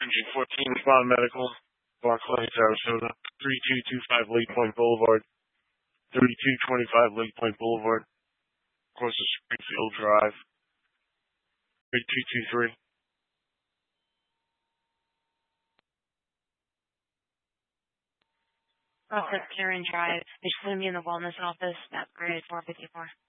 Engine 14, Respond Medical, Barclay, Sarasota, 3225 Lake Point Boulevard, 3225 Lake Point Boulevard, across the Springfield Drive, 8223. Karen Drive. They just put me in the wellness office. That's grade 454.